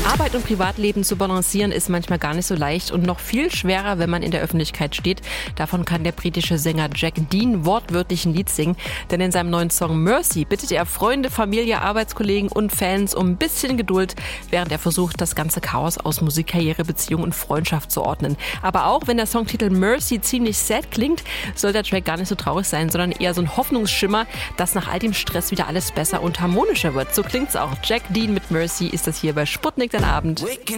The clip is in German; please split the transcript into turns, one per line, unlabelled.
Arbeit und Privatleben zu balancieren ist manchmal gar nicht so leicht und noch viel schwerer, wenn man in der Öffentlichkeit steht. Davon kann der britische Sänger Jack Dean wortwörtlich ein Lied singen. Denn in seinem neuen Song Mercy bittet er Freunde, Familie, Arbeitskollegen und Fans um ein bisschen Geduld, während er versucht, das ganze Chaos aus Musik, Karriere, Beziehung und Freundschaft zu ordnen. Aber auch wenn der Songtitel Mercy ziemlich sad klingt, soll der Track gar nicht so traurig sein, sondern eher so ein Hoffnungsschimmer, dass nach all dem Stress wieder alles besser und harmonischer wird. So klingt's auch. Jack Dean mit Mercy ist das hier bei Sputnik, dein Abend.